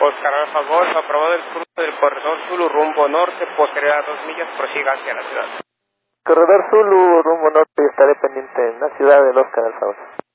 Oscar Alfa Golf, aprobado el cruce del corredor Zulu rumbo norte, posterior a 2 millas, prosiga hacia la ciudad. Corredor Zulu rumbo norte, estaré pendiente en la ciudad del Oscar Alfa Golf.